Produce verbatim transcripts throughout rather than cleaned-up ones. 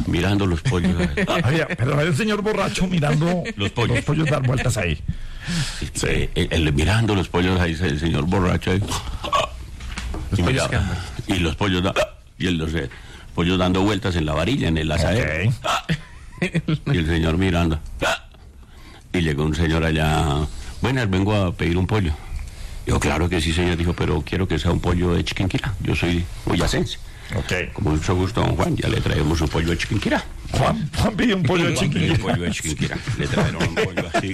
mirando los pollos. Había, pero había un señor borracho mirando Los pollos. los pollos dar vueltas ahí. Sí. El, el- mirando los pollos ahí, el señor borracho ahí. Y, pollos miraba, y los pollos da- y el- los eh, pollos dando vueltas en la varilla, en el asadero. Ok. Y el señor mirando. Y llegó un señor allá. Buenas, vengo a pedir un pollo. Dijo, claro que sí, señor. Dijo, pero quiero que sea un pollo de Chiquinquirá. Yo soy boyacense. Ok. Con mucho gusto, don Juan. Ya le traemos su pollo de Chiquinquirá. Juan, Juan pidió un pollo de Juan pidió un Chiquinquirá. pollo de Chiquinquirá. Le trajeron un pollo así.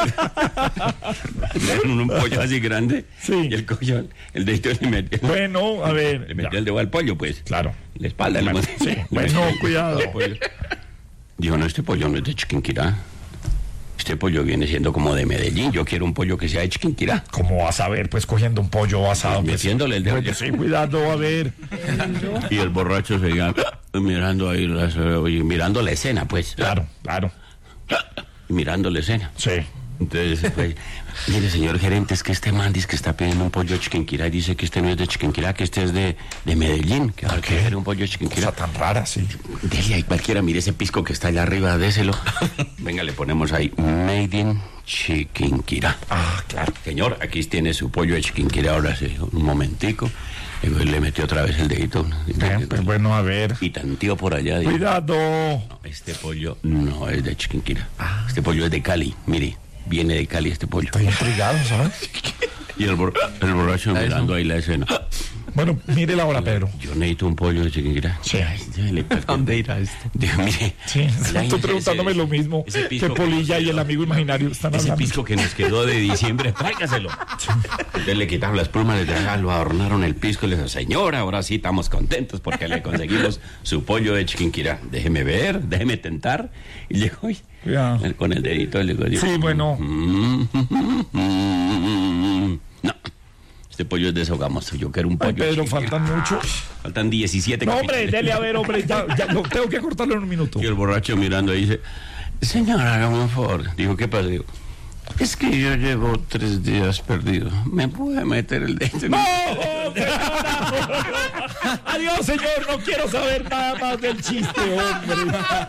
Le trajeron un pollo así grande. Sí. Y el cogió, el dedito le metió. Bueno, a ver. Le metió ya. el dedo al pollo, pues. Claro. La espalda. Bueno, le- sí. le Bueno, metió cuidado. el pollo. Dijo, no, este pollo no es de Chiquinquirá. Este pollo viene siendo como de Medellín. Yo quiero un pollo que sea de Chiquinquirá. ¿Cómo vas a ver, pues, cogiendo un pollo asado? Pues, Metiéndole el dedo. bueno, sí, cuidado, a ver. Y el borracho seguía mirando ahí, las, oye, mirando la escena, pues. Claro, claro. Mirando la escena. Sí. Entonces, pues, mire, señor gerente, es que este man dice que está pidiendo un pollo de Chiquinquirá y dice que este no es de Chiquinquirá, que este es de, de Medellín, que ahora quiere un pollo de Chiquinquirá. Cosa tan rara, sí. Dele ahí cualquiera, mire ese pisco que está allá arriba, déselo. Venga, le ponemos ahí, Made in Chiquinquirá. Ah, claro. Señor, aquí tiene su pollo de Chiquinquirá, ahora sí, un momentico. Y pues le metió otra vez el dedito. Bien, pues bueno, a ver. Y tantío por allá. Dijo, Cuidado. no, este pollo no es de Chiquinquirá. Este pollo es de Cali, mire, viene de Cali este pollo. Estoy intrigado, ¿sabes? Y el, bor- el borracho mirando ahí la escena. Bueno, mire la hora, Pedro. Yo necesito un pollo de Chiquinquirá. Sí. Ay, llévele, pues, ¿A dónde irá esto? Dijo, mire. Sí, ya estoy ese- preguntándome ese- lo mismo ese que pisco Polilla nos y el quedó- amigo imaginario están Ese hablando. pisco que nos quedó de diciembre, tráigaselo. Entonces le quitaron las plumas de tragar, lo adornaron el pisco y le dijo, señora, ahora sí estamos contentos porque le conseguimos su pollo de Chiquinquirá. Déjeme ver, déjeme tentar. Y llegó y Cuidado. él con el dedito le dijo, Sí, bueno. no, este pollo es de Sogamoso. Yo quiero un Ay, pollo de Pedro, Chiquinquirá. faltan mucho. Faltan diecisiete No, hombre, capítulos. dele a ver, hombre, ya, ya lo tengo que cortarlo en un minuto. Y el borracho mirando ahí dice, señora, hágame un favor. Dijo, ¿qué pasa? Digo, es que yo llevo tres días perdido. ¿Me puede meter el dedo? ¡No! Adiós, señor, no quiero saber nada más del chiste, hombre.